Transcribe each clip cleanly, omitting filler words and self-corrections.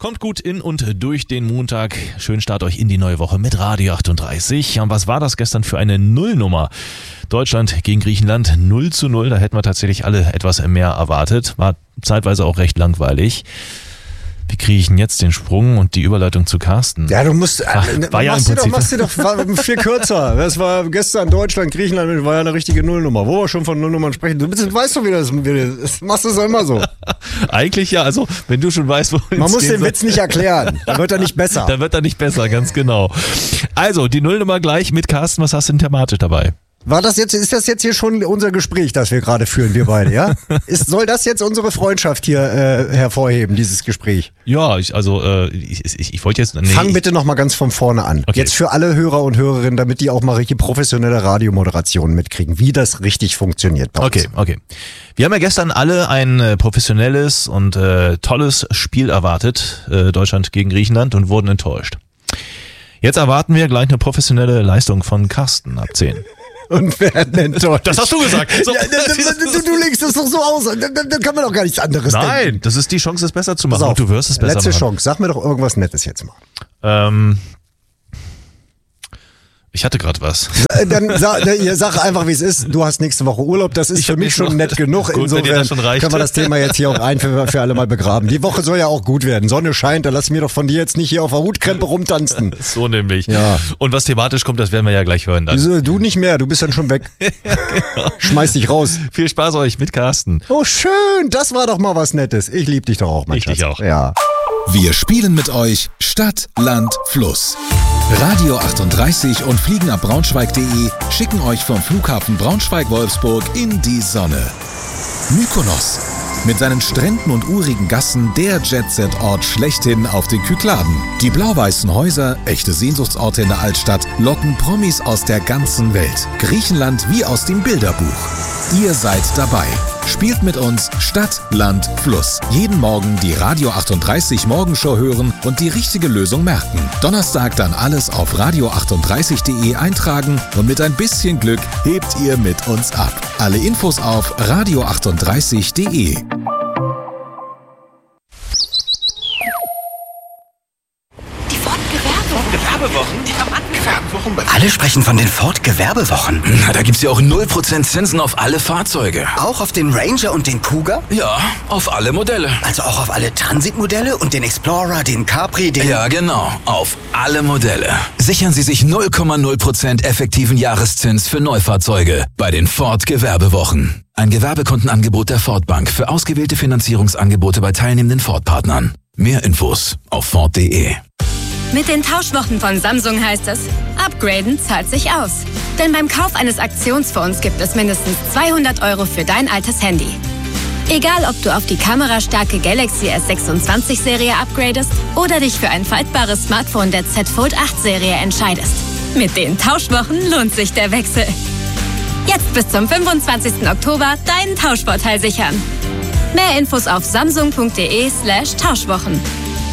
Kommt gut in und durch den Montag. Schönen Start euch in die neue Woche mit Radio 38. Und was war das gestern für eine Nullnummer? Deutschland gegen Griechenland 0:0. Da hätten wir tatsächlich alle etwas mehr erwartet. War zeitweise auch recht langweilig. Wie kriege ich denn jetzt den Sprung und die Überleitung zu Carsten? Ja, du musst, machst du doch viel kürzer. Das war gestern Deutschland, Griechenland, war ja eine richtige Nullnummer. Wo wir schon von Nullnummern sprechen. Du weißt doch, wie das machst du es immer so. Eigentlich ja, also wenn du schon weißt, wo man muss den Witz nicht erklären, dann wird er nicht besser. Dann wird er nicht besser, ganz genau. Also, die Nullnummer gleich mit Carsten, was hast du denn thematisch dabei? Ist das jetzt hier schon unser Gespräch, das wir gerade führen, wir beide, ja? Soll das jetzt unsere Freundschaft hier hervorheben, dieses Gespräch? Ja, ich wollte jetzt... Nee, Fang bitte nochmal ganz von vorne an. Okay. Jetzt für alle Hörer und Hörerinnen, damit die auch mal richtig professionelle Radiomoderationen mitkriegen, wie das richtig funktioniert bei uns. Okay. Wir haben ja gestern alle ein professionelles und tolles Spiel erwartet, Deutschland gegen Griechenland, und wurden enttäuscht. Jetzt erwarten wir gleich eine professionelle Leistung von Carsten ab 10. Und werden enttäuscht. Das hast du gesagt. So. Ja, du legst es doch so aus. Da kann man doch gar nichts anderes denken. Nein, das ist die Chance, es besser zu machen. Und du wirst es besser letzte machen. Chance. Sag mir doch irgendwas Nettes jetzt mal. Ich hatte gerade was. Dann sag einfach, wie es ist. Du hast nächste Woche Urlaub. Das ist für mich schon nett genug. Gut, insofern schon reicht. Können wir das Thema jetzt hier auch für alle Mal begraben. Die Woche soll ja auch gut werden. Sonne scheint, da lass mir doch von dir jetzt nicht hier auf der Hutkrempe rumtanzen. So nämlich. Ja. Und was thematisch kommt, das werden wir ja gleich hören dann. Du nicht mehr, du bist dann schon weg. Ja, genau. Schmeiß dich raus. Viel Spaß euch mit Carsten. Oh schön, das war doch mal was Nettes. Ich lieb dich doch auch, mein Schatz. Ich dich auch. Ja. Wir spielen mit euch Stadt, Land, Fluss. Radio 38 und fliegenabbraunschweig.de schicken euch vom Flughafen Braunschweig-Wolfsburg in die Sonne. Mykonos. Mit seinen Stränden und urigen Gassen der Jet-Set-Ort schlechthin auf den Kykladen. Die blau-weißen Häuser, echte Sehnsuchtsorte in der Altstadt, locken Promis aus der ganzen Welt. Griechenland wie aus dem Bilderbuch. Ihr seid dabei. Spielt mit uns Stadt, Land, Fluss. Jeden Morgen die Radio 38 Morgenshow hören und die richtige Lösung merken. Donnerstag dann alles auf radio38.de eintragen und mit ein bisschen Glück hebt ihr mit uns ab. Alle Infos auf radio38.de. Gewerbewochen? Alle sprechen von den Ford-Gewerbewochen. Na, da gibt's ja auch 0% Zinsen auf alle Fahrzeuge. Auch auf den Ranger und den Cougar? Ja, auf alle Modelle. Also auch auf alle Transit-Modelle und den Explorer, den Capri, den... Ja, genau. Auf alle Modelle. Sichern Sie sich 0,0% effektiven Jahreszins für Neufahrzeuge bei den Ford-Gewerbewochen. Ein Gewerbekundenangebot der Ford Bank für ausgewählte Finanzierungsangebote bei teilnehmenden Ford-Partnern. Mehr Infos auf Ford.de. Mit den Tauschwochen von Samsung heißt es, upgraden zahlt sich aus. Denn beim Kauf eines Aktionsfonds gibt es mindestens 200 € für dein altes Handy. Egal, ob du auf die kamerastarke Galaxy S26-Serie upgradest oder dich für ein faltbares Smartphone der Z Fold 8-Serie entscheidest. Mit den Tauschwochen lohnt sich der Wechsel. Jetzt bis zum 25. Oktober deinen Tauschvorteil sichern. Mehr Infos auf samsung.de/Tauschwochen.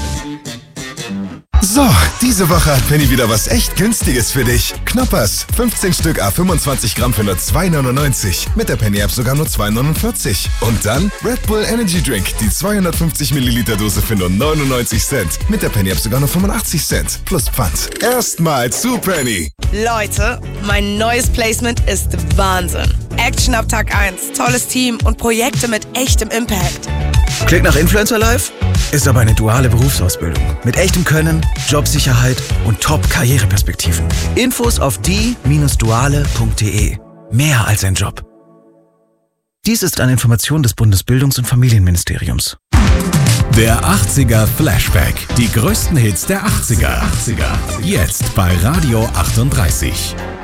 So, diese Woche hat Penny wieder was echt Günstiges für dich. Knoppers, 15 Stück A25 Gramm für nur 2,99. Mit der Penny-App sogar nur 2,49. Und dann Red Bull Energy Drink, die 250 Milliliter Dose für nur 99 Cent. Mit der Penny-App sogar nur 85 Cent. Plus Pfand. Erstmal zu Penny. Leute, mein neues Placement ist Wahnsinn. Action ab Tag 1, tolles Team und Projekte mit echtem Impact. Klingt nach Influencer Life? Ist aber eine duale Berufsausbildung. Mit echtem Können, Jobsicherheit und Top-Karriereperspektiven. Infos auf die-duale.de. Mehr als ein Job. Dies ist eine Information des Bundesbildungs- und Familienministeriums. Der 80er Flashback. Die größten Hits der 80er. Jetzt bei Radio 38.